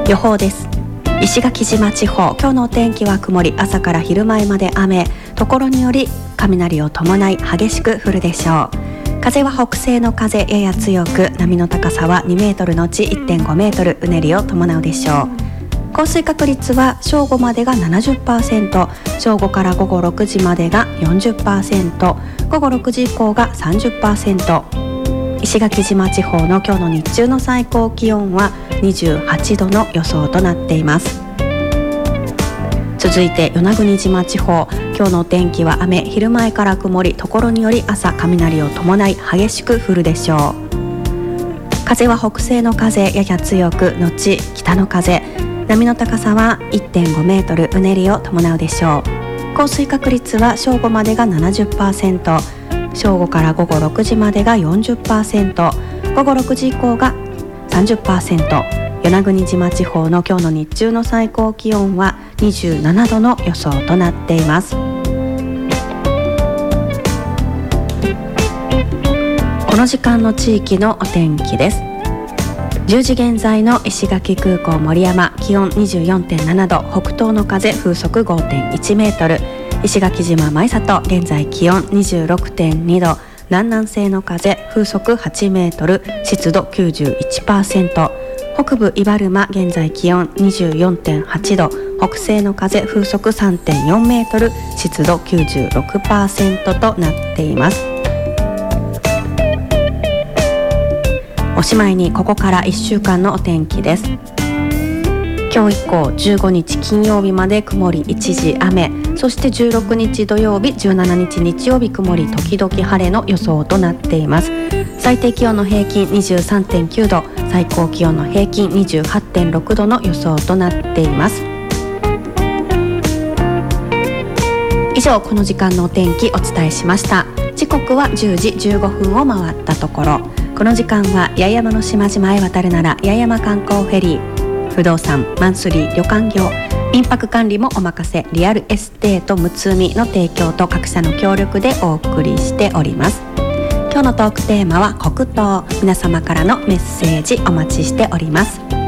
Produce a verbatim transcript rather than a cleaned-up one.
予報です。石垣島地方、今日のお天気は曇り、朝から昼前まで雨、ところにより雷を伴い激しく降るでしょう。風は北西の風、やや強く、波の高さはにメートルのち いってんごメートル、うねりを伴うでしょう。降水確率は正午までが ななじゅっパーセント、正午から午後ろくじまでが よんじゅっパーセント、午後ろくじ以降が さんじゅっパーセント。石垣島地方の今日の日中の最高気温はにじゅうはちどの予想となっています。続いて与那国島地方、今日のお天気は雨、昼前から曇り、ところにより朝雷を伴い激しく降るでしょう。風は北西の風、やや強く、後北の風、波の高さは いってんごメートル、うねりを伴うでしょう。降水確率は正午までが ななじゅっパーセント、正午から午後ろくじまでが よんじゅっパーセント、午後ろくじ以降が さんじゅっパーセント。 与那国島地方の今日の日中の最高気温はにじゅうななどの予想となっています。この時間の地域のお天気です。じゅうじ現在の石垣空港守山、気温 にじゅうよんてんななど、北東の風風速 ごてんいちメートル。石垣島舞里、現在気温 にじゅうろくてんにど、南南西の風風速はちメートル、湿度 きゅうじゅういちパーセント。北部伊原間、現在気温 にじゅうよんてんはちど、北西の風風速 さんてんよんメートル、湿度 きゅうじゅうろくパーセント となっています。おしまいにここからいっしゅうかんのお天気です。今日以降じゅうごにち金曜日まで曇り一時雨、そしてじゅうろくにち土曜日、じゅうしちにち日曜日曇り時々晴れの予想となっています。最低気温の平均 にじゅうさんてんきゅうど、最高気温の平均 にじゅうはちてんろくどの予想となっています。以上、この時間のお天気お伝えしました。時刻はじゅうじじゅうごふんを回ったところ、この時間は八重山の島々へ渡るなら八重山観光フェリー、不動産、マンスリー、旅館業、民泊管理もお任せ、リアルエステートむつみの提供と各社の協力でお送りしております。今日のトークテーマは黒糖。皆様からのメッセージお待ちしております。